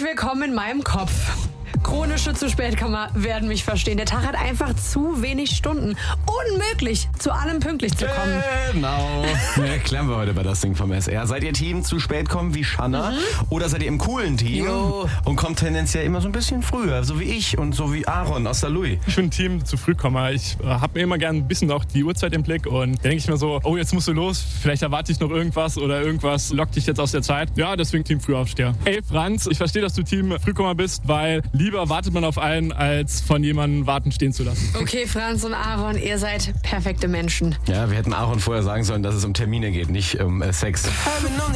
willkommen in meinem Kopf. Chronische Zu-Spät-Komma werden mich verstehen. Der Tag hat einfach zu wenig Stunden. Unmöglich, zu allem pünktlich zu kommen. Genau. Erklären wir heute bei das Ding vom SR. Seid ihr Team zu spät kommen wie Shanna? Oder seid ihr im coolen Team und kommt tendenziell immer so ein bisschen früher, so wie ich und so wie Aaron aus der Louis? Ich bin Team zu früh kommen. Ich habe mir immer gern ein bisschen auch die Uhrzeit im Blick und da denke ich mir so, oh, jetzt musst du los, vielleicht erwarte ich noch irgendwas oder irgendwas lockt dich jetzt aus der Zeit. Ja, deswegen Team Frühaufsteher. Ey Franz, ich verstehe, dass du Team Frühkommer bist, weil lieber wartet man auf einen, als von jemandem warten stehen zu lassen. Okay, Franz und Aaron, ihr seid perfekte Menschen. Ja, wir hätten Aaron vorher sagen sollen, dass es um Termine geht, nicht um Sex.